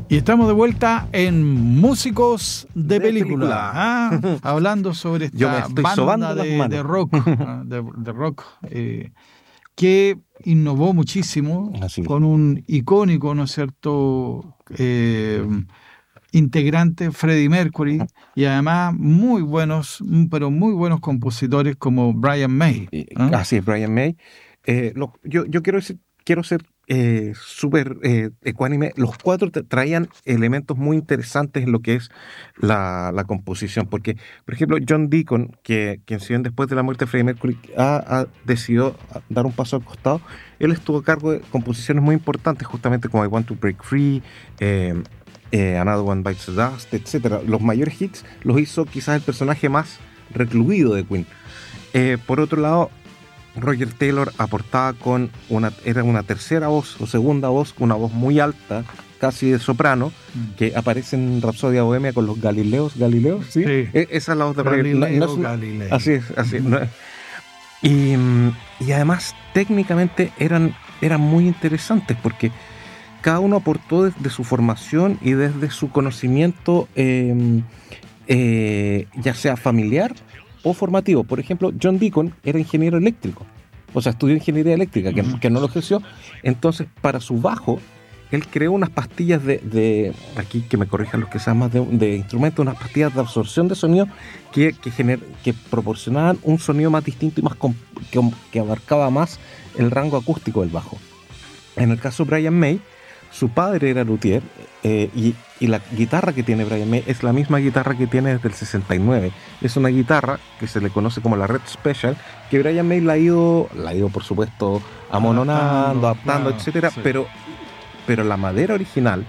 Y estamos de vuelta en Músicos de Película. Hablando sobre esta banda de rock, de rock que innovó muchísimo con un icónico, ¿no es cierto?, integrante, Freddie Mercury, y además muy buenos compositores como Brian May. Así es, Brian May. Yo quiero ser súper ecuánime. Los cuatro traían elementos muy interesantes en lo que es la composición, porque, por ejemplo, John Deacon, quien si bien después de la muerte de Freddie Mercury ha decidido dar un paso al costado, él estuvo a cargo de composiciones muy importantes, justamente como I Want to Break Free, Another One Bites the Dust, etc. Los mayores hits los hizo quizás el personaje más recluido de Queen. Por otro lado, Roger Taylor aportaba era una tercera voz o segunda voz, una voz muy alta, casi de soprano, que aparece en Rapsodia Bohemia con los Galileos, ¿sí? Esa es la voz de Galileo. Así es. Y además técnicamente eran muy interesantes porque cada uno aportó desde su formación y desde su conocimiento, ya sea familiar o formativo. Por ejemplo, John Deacon era ingeniero eléctrico, o sea, estudió ingeniería eléctrica, que no lo ejerció. Entonces, para su bajo, él creó unas pastillas aquí que me corrijan los que sean más de instrumentos, unas pastillas de absorción de sonido que proporcionaban un sonido más distinto y más que abarcaba más el rango acústico del bajo. En el caso de Brian May, su padre era luthier, y la guitarra que tiene Brian May es la misma guitarra que tiene desde el 69. Es una guitarra que se le conoce como la Red Special, que Brian May la ha ido por supuesto amononando, adaptando, etcétera, sí. Pero la madera original,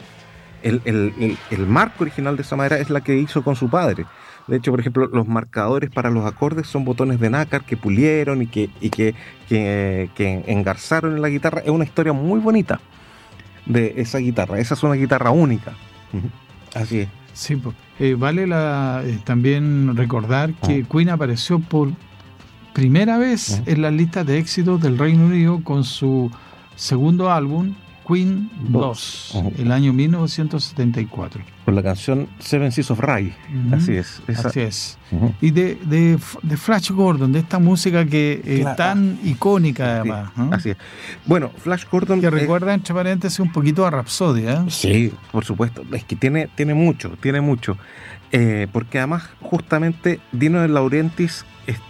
el marco original de esa madera es la que hizo con su padre. De hecho, por ejemplo, los marcadores para los acordes son botones de nácar que pulieron y que engarzaron en la guitarra. Es una historia muy bonita de esa guitarra. Esa es una guitarra única. Así es. Sí, vale también recordar que Queen apareció por primera vez en las listas de éxitos del Reino Unido con su segundo álbum, Queen 2, el año 1974. Con la canción Seven Seas of Rhye. Así es. Así es. Y de Flash Gordon, de esta música que es tan icónica además. Así es. Bueno, Flash Gordon... Que recuerda, entre paréntesis, un poquito a Rapsodia. Sí, por supuesto. Es que tiene mucho. Porque además, justamente, Dino De Laurentiis,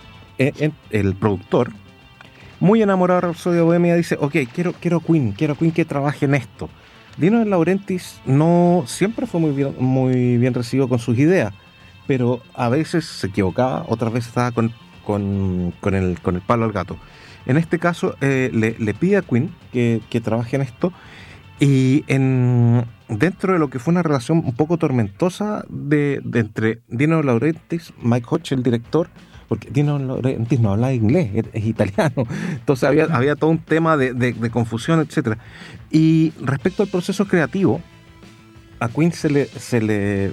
el productor, muy enamorado de Rapsodia Bohemia, dice: ok, quiero Queen que trabaje en esto. Dino De Laurentiis no siempre fue muy bien recibido con sus ideas, pero a veces se equivocaba, otras veces estaba con el palo al gato. En este caso le pide a Queen que trabaje en esto, y dentro de lo que fue una relación un poco tormentosa de entre Dino De Laurentiis, Mike Hodge, el director, porque Dino De Laurentiis no habla inglés, es italiano. Entonces había todo un tema de confusión, etc. Y respecto al proceso creativo, a Queen se le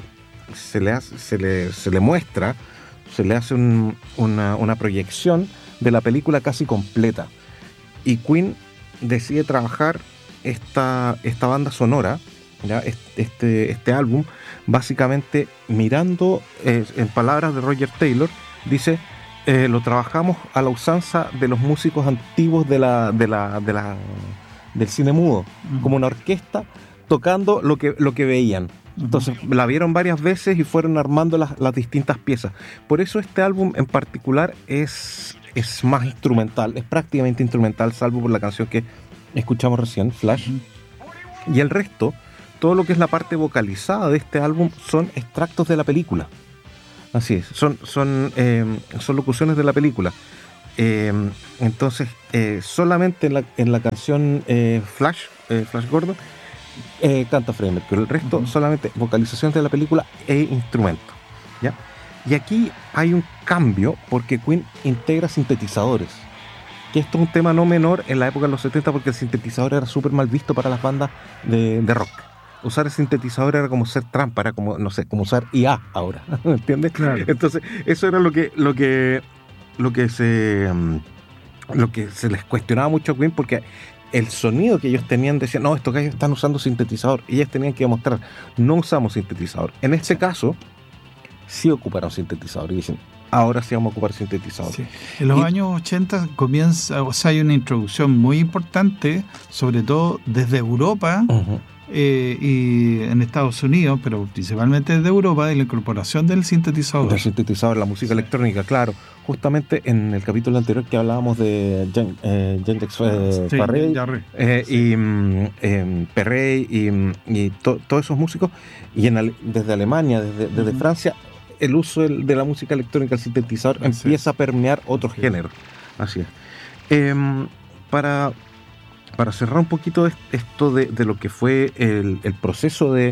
muestra, se le hace una proyección de la película casi completa. Y Queen decide trabajar esta banda sonora, ¿ya? Este álbum, básicamente mirando, en palabras de Roger Taylor, dice: lo trabajamos a la usanza de los músicos antiguos del cine mudo, como una orquesta tocando lo que veían. Entonces la vieron varias veces y fueron armando las distintas piezas. Por eso este álbum en particular es más instrumental, es prácticamente instrumental, salvo por la canción que escuchamos recién, Flash. Y el resto, todo lo que es la parte vocalizada de este álbum, son extractos de la película. Así es, son locuciones de la película. Entonces, solamente en la canción Flash Gordon, canta Freddie Mercury. El resto solamente vocalizaciones de la película e instrumento, ¿ya? Y aquí hay un cambio porque Queen integra sintetizadores, que esto es un tema no menor en la época de los 70, porque el sintetizador era súper mal visto para las bandas de rock. Usar el sintetizador era como ser trampa, era como, no sé, como usar IA ahora, ¿me entiendes? Claro. Entonces, eso era lo que se les cuestionaba mucho a Queen, porque el sonido que ellos tenían, decían, no, estos gallos están usando sintetizador, y ellos tenían que demostrar, no usamos sintetizador. En este caso, sí ocuparon sintetizador, y dicen, ahora sí vamos a ocupar sintetizador. Sí. En los años 80 comienza, o sea, hay una introducción muy importante, sobre todo desde Europa, y en Estados Unidos, pero principalmente desde Europa, de la incorporación del sintetizador. Del sintetizador, la música electrónica, claro. Justamente en el capítulo anterior que hablábamos de Jean-Jacques Perrey y Perrey y todos esos músicos, y desde Alemania, desde Francia, el uso de la música electrónica, el sintetizador, empieza a permear otros géneros. Así es. Para cerrar un poquito esto de lo que fue el proceso de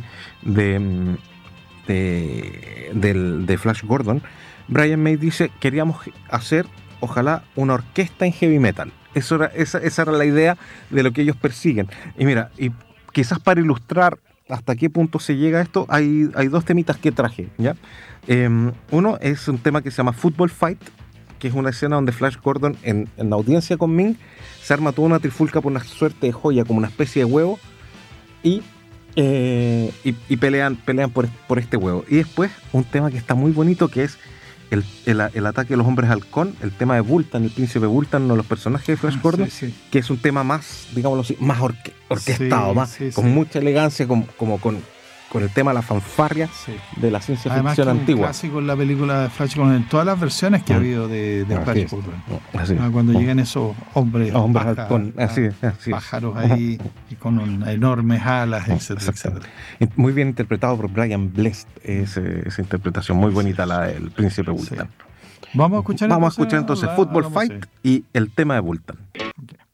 Flash Gordon, Brian May dice, queríamos hacer, ojalá, una orquesta en heavy metal. Esa era la idea de lo que ellos persiguen. Y mira, y quizás para ilustrar hasta qué punto se llega a esto, hay dos temitas que traje, ¿ya? Uno es un tema que se llama Football Fight, que es una escena donde Flash Gordon, en la audiencia con Ming, se arma toda una trifulca por una suerte de joya, como una especie de huevo, y pelean por este huevo. Y después un tema que está muy bonito, que es el ataque de los hombres halcón, el tema de Vultan, el príncipe Vultan, uno de los personajes de Flash Gordon, que es un tema más, digámoslo así, más orquestado, con mucha elegancia, como con el tema de la fanfarria de la ciencia ficción antigua. Un clásico en la película de Flash Gordon, en todas las versiones que ha habido de Flash Gordon. Cuando llegan esos hombres halcón, pájaros ahí y con enormes alas, etcétera. Muy bien interpretado por Brian Blessed, esa interpretación muy bonita, la del príncipe Vultan. Vamos a escuchar entonces Football Fight y el tema de Vultan.